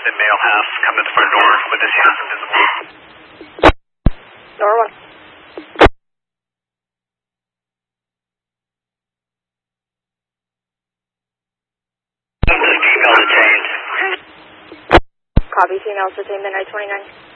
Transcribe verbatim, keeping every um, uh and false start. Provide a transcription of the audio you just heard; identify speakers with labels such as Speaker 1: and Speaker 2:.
Speaker 1: the male half come to the front door with his hands invisible.
Speaker 2: Door one.
Speaker 1: Female detained.
Speaker 2: Copy, female detained, midnight twenty-nine.